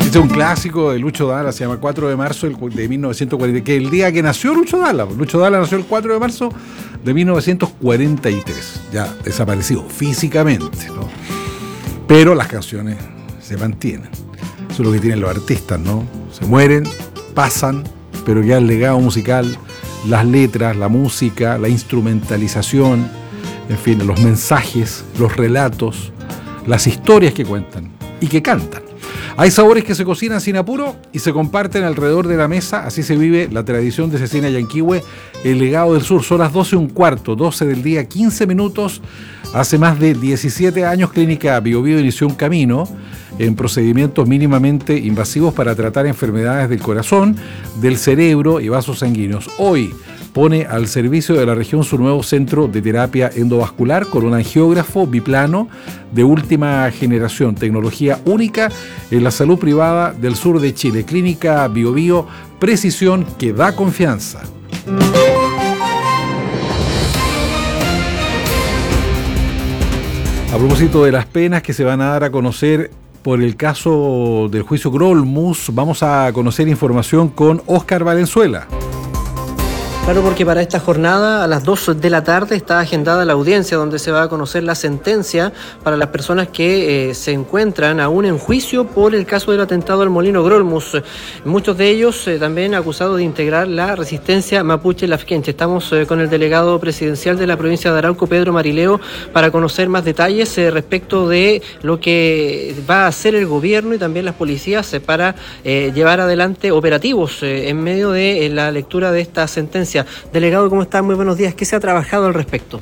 Este es un clásico de Lucho Dalla, se llama 4 de marzo de 1940, que es el día que nació Lucho Dalla. Lucho Dalla nació el 4 de marzo de 1943, ya desaparecido físicamente, ¿no? Pero las canciones se mantienen. Eso es lo que tienen los artistas, ¿no? Se mueren, pasan, pero ya el legado musical, las letras, la música, la instrumentalización, en fin, los mensajes, los relatos, las historias que cuentan y que cantan. Hay sabores que se cocinan sin apuro y se comparten alrededor de la mesa. Así se vive la tradición de Cecina Yanquihue, el legado del sur. Son las 12:15, 12 del día, 15 minutos. Hace más de 17 años, Clínica Bio Bio inició un camino en procedimientos mínimamente invasivos para tratar enfermedades del corazón, del cerebro y vasos sanguíneos. Hoy pone al servicio de la región su nuevo centro de terapia endovascular con un angiógrafo biplano de última generación, tecnología única en la salud privada del sur de Chile. Clínica Bio Bio, precisión que da confianza. A propósito de las penas que se van a dar a conocer por el caso del juicio Grolmus, vamos a conocer información con Óscar Valenzuela. Claro, porque para esta jornada a las 2 de la tarde está agendada la audiencia donde se va a conocer la sentencia para las personas que se encuentran aún en juicio por el caso del atentado al Molino Grolmus. Muchos de ellos también acusados de integrar la resistencia mapuche lafkenche. Estamos con el delegado presidencial de la provincia de Arauco, Pedro Marileo, para conocer más detalles respecto de lo que va a hacer el gobierno y también las policías para llevar adelante operativos en medio de la lectura de esta sentencia. Delegado, ¿cómo está? Muy buenos días. ¿Qué se ha trabajado al respecto?